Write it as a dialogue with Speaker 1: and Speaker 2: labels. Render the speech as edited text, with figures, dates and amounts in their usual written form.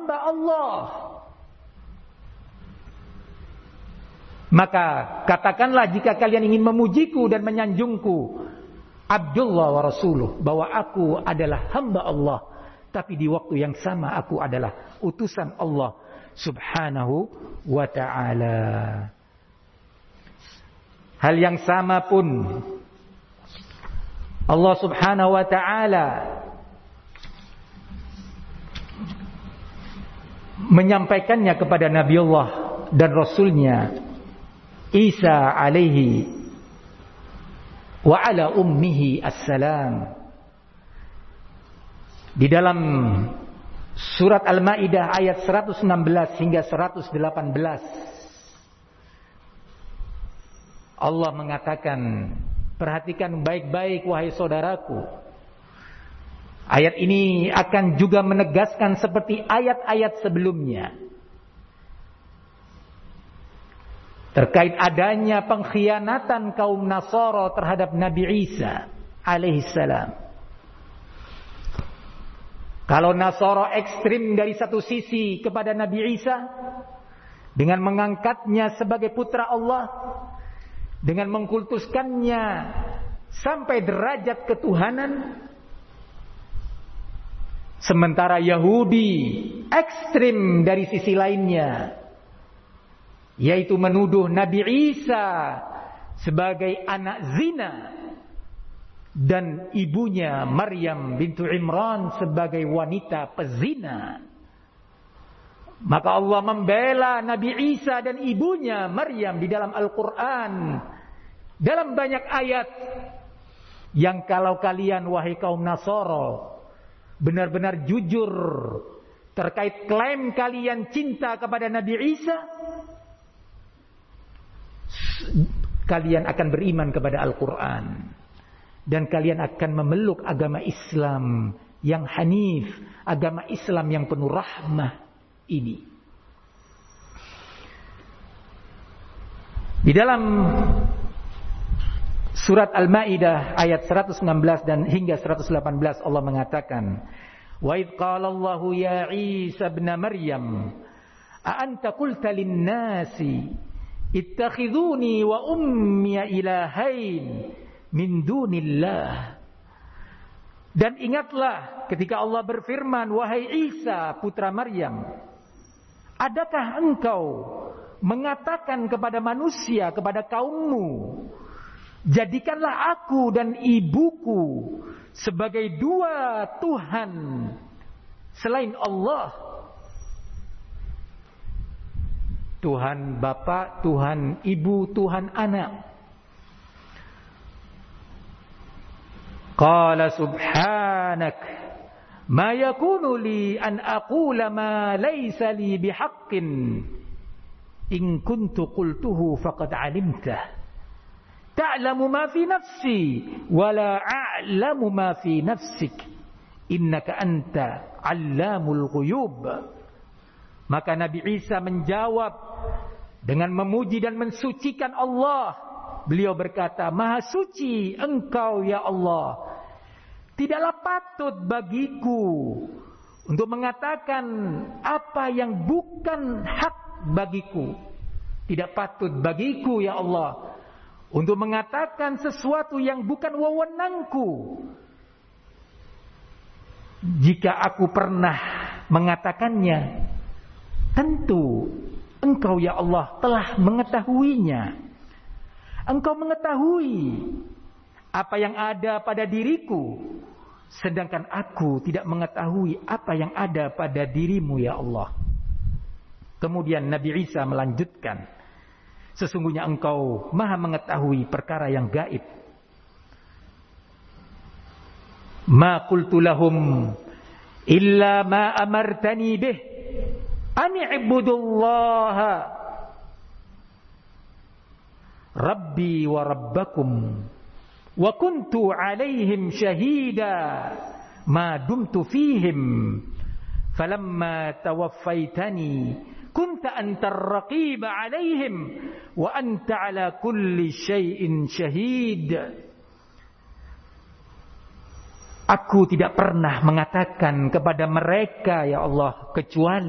Speaker 1: hamba Allah. Maka katakanlah jika kalian ingin memujiku dan menyanjungku, Abdullah wa Rasuluh, bahwa aku adalah hamba Allah, tapi di waktu yang sama aku adalah utusan Allah subhanahu wa ta'ala. Hal yang sama pun Allah subhanahu wa ta'ala menyampaikannya kepada Nabi Allah dan Rasulnya Isa alaihi wa ala ummihi assalam. Di dalam surat Al-Maidah ayat 116 hingga 118 Allah mengatakan, perhatikan baik-baik wahai saudaraku. Ayat ini akan juga menegaskan seperti ayat-ayat sebelumnya terkait adanya pengkhianatan kaum Nasara terhadap Nabi Isa alaihissalam. Kalau Nasara ekstrim dari satu sisi kepada Nabi Isa dengan mengangkatnya sebagai putra Allah, dengan mengkultuskannya sampai derajat ketuhanan, sementara Yahudi ekstrim dari sisi lainnya, yaitu menuduh Nabi Isa sebagai anak zina dan ibunya Maryam bintu Imran sebagai wanita pezina. Maka Allah membela Nabi Isa dan ibunya Maryam di dalam Al-Quran dalam banyak ayat yang kalau kalian wahai kaum Nasara benar-benar jujur terkait klaim kalian cinta kepada Nabi Isa, kalian akan beriman kepada Al-Quran dan kalian akan memeluk agama Islam yang hanif, agama Islam yang penuh rahmah ini. Di dalam surat Al-Maidah ayat 116 dan hingga 118 Allah mengatakan, wa idh qala Allahu ya Isa ibn Maryam a anta qulta lin-nasi ittakhiduni wa ummi ilahain min dunillah. Dan ingatlah ketika Allah berfirman, wahai Isa putra Maryam, adakah engkau mengatakan kepada manusia, kepada kaummu, jadikanlah aku dan ibuku sebagai dua Tuhan selain Allah. Tuhan Bapa, Tuhan Ibu, Tuhan Anak. Qala subhanak ma yakunu li an aqula ma laysa li bihaqqin in kuntu qultuhu faqad alimtah ta'lamu ma fi nafsi wa la a'lamu ma fi nafsik innaka anta 'allamul ghuyub. Maka Nabi Isa menjawab dengan memuji dan mensucikan Allah. Beliau berkata, Maha suci Engkau ya Allah. Tidaklah patut bagiku untuk mengatakan apa yang bukan hak bagiku. Tidak patut bagiku ya Allah untuk mengatakan sesuatu yang bukan wewenangku. Jika aku pernah mengatakannya, tentu Engkau ya Allah telah mengetahuinya. Engkau mengetahui apa yang ada pada diriku, sedangkan aku tidak mengetahui apa yang ada pada dirimu ya Allah. Kemudian Nabi Isa melanjutkan, sesungguhnya Engkau Maha mengetahui perkara yang gaib. Ma qultu lahum illa ma amartani bih an i'budullaha Rabbi wa Rabbakum wa kuntu alaihim syahida ma dumtu fihim falamma tawaffaitani kunta antar raqiba alaihim wa anta ala kulli syai'in syahid. Aku tidak pernah mengatakan kepada mereka ya Allah kecuali